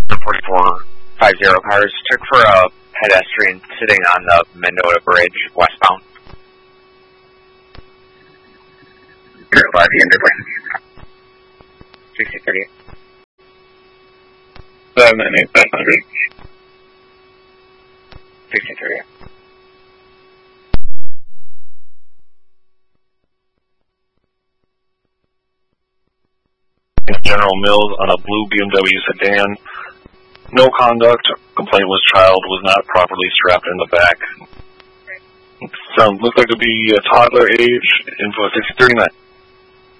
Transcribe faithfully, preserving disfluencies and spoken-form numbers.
forty-four fifty cars. Took for a pedestrian sitting on the Mendota Bridge westbound. zero five Interplane. sixty thirty-eight. seven nine eight five hundred. sixty thirty-eight. General Mills on a blue B M W sedan. No conduct. Complaint was child was not properly strapped in the back. Sounds looks like to be a toddler age. Info six thirty-nine.